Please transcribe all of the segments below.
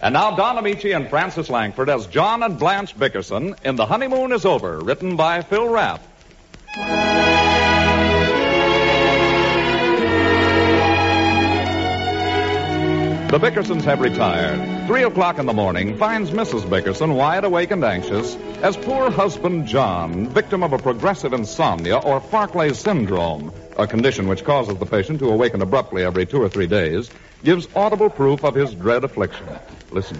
And now Don Amici and Francis Langford as John and Blanche Bickerson in The Honeymoon is Over, written by Phil Rapp. The Bickersons have retired. 3 o'clock in the morning finds Mrs. Bickerson wide awake and anxious as poor husband John, victim of a progressive insomnia or Farclay syndrome, a condition which causes the patient to awaken abruptly every 2 or 3 days, gives audible proof of his dread affliction. Listen.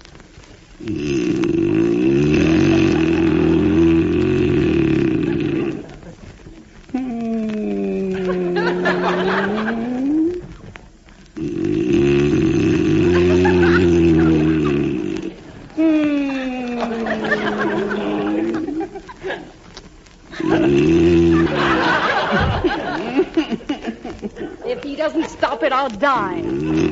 If he doesn't stop it, I'll die.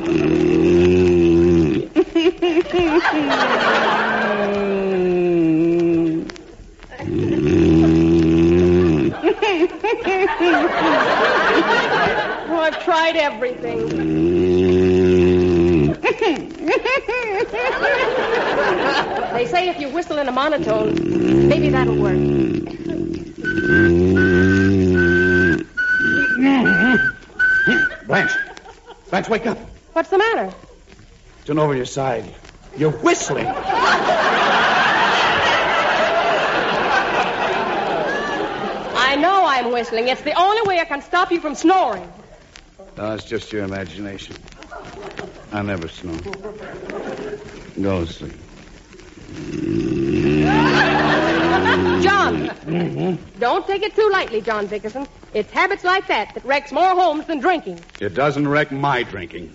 Oh, I've tried everything. They say if you whistle in a monotone, maybe that'll work. Blanche, wake up. What's the matter? Turn over your side. You're whistling. I know I'm whistling. It's the only way I can stop you from snoring. No, it's just your imagination. I never snore. Go to sleep. John! Don't take it too lightly, John Bickerson. It's habits like that wrecks more homes than drinking. It doesn't wreck my drinking.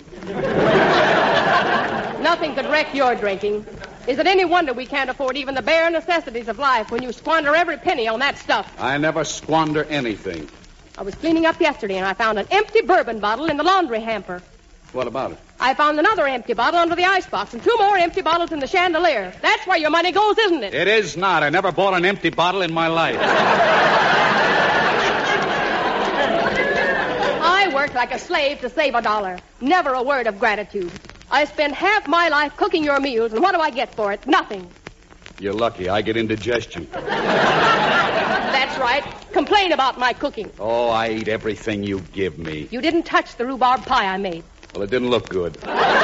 Nothing could wreck your drinking. Is it any wonder we can't afford even the bare necessities of life when you squander every penny on that stuff? I never squander anything. I was cleaning up yesterday and I found an empty bourbon bottle in the laundry hamper. What about it? I found another empty bottle under the icebox and 2 more empty bottles in the chandelier. That's where your money goes, isn't it? It is not. I never bought an empty bottle in my life. I worked like a slave to save $1. Never a word of gratitude. I spend half my life cooking your meals, and what do I get for it? Nothing. You're lucky. I get indigestion. That's right. Complain about my cooking. Oh, I eat everything you give me. You didn't touch the rhubarb pie I made. Well, it didn't look good.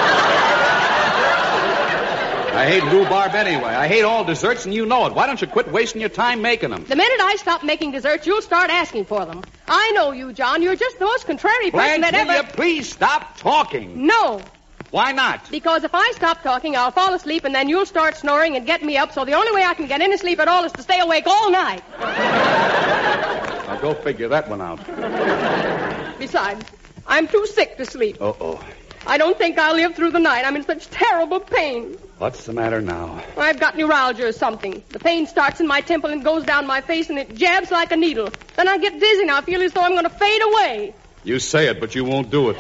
I hate rhubarb anyway. I hate all desserts, and you know it. Why don't you quit wasting your time making them? The minute I stop making desserts, you'll start asking for them. I know you, John. You're just the most contrary person Blanche, that ever... will you please stop talking? No. Why not? Because if I stop talking, I'll fall asleep, and then you'll start snoring and get me up, so the only way I can get any sleep at all is to stay awake all night. Now, go figure that one out. Besides, I'm too sick to sleep. Uh-oh. I don't think I'll live through the night. I'm in such terrible pain. What's the matter now? I've got neuralgia or something. The pain starts in my temple and goes down my face, and it jabs like a needle. Then I get dizzy, and I feel as though I'm going to fade away. You say it, but you won't do it.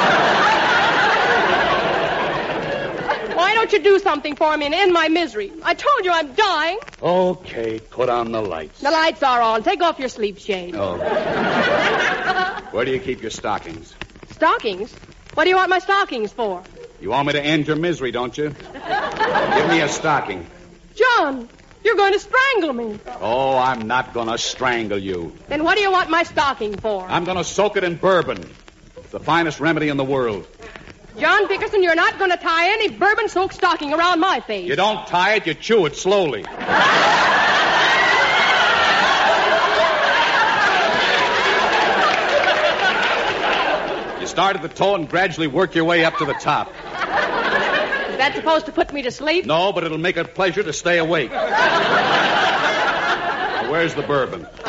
Why don't you do something for me and end my misery? I told you I'm dying. Okay, put on the lights. The lights are on. Take off your sleep shade. Oh. Where do you keep your stockings? Stockings? What do you want my stockings for? You want me to end your misery, don't you? Give me a stocking. John, you're going to strangle me. Oh, I'm not going to strangle you. Then what do you want my stocking for? I'm going to soak it in bourbon. It's the finest remedy in the world. John Bickerson, you're not going to tie any bourbon-soaked stocking around my face. You don't tie it, you chew it slowly. You start at the toe and gradually work your way up to the top. Is that supposed to put me to sleep? No, but it'll make it a pleasure to stay awake. Now, where's the bourbon?